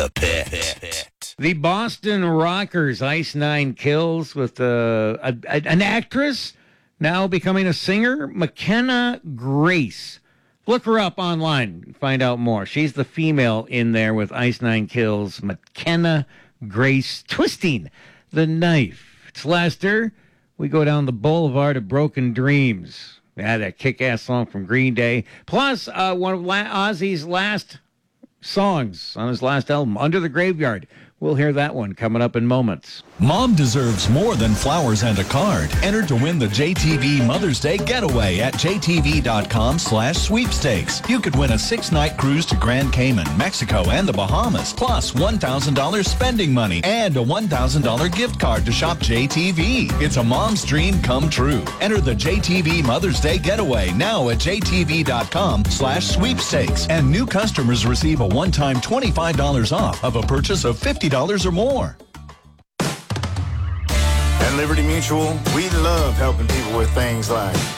The Pit. The Boston Rockers, Ice Nine Kills, with an actress now becoming a singer, McKenna Grace. Look her up online and find out more. She's the female in there with Ice Nine Kills, McKenna Grace, twisting the knife. It's Lester. We go down the boulevard of broken dreams. We had that kick-ass song from Green Day. Plus, one of Ozzy's last songs on his last album, Under the Graveyard. We'll hear that one coming up in moments. Mom deserves more than flowers and a card. Enter to win the JTV Mother's Day Getaway at jtv.com/sweepstakes. You could win a 6-night cruise to Grand Cayman, Mexico, and the Bahamas, plus $1,000 spending money and a $1,000 gift card to shop JTV. It's a mom's dream come true. Enter the JTV Mother's Day Getaway now at jtv.com/sweepstakes. And new customers receive a one-time $25 off of a purchase of $50 or more. At Liberty Mutual, we love helping people with things like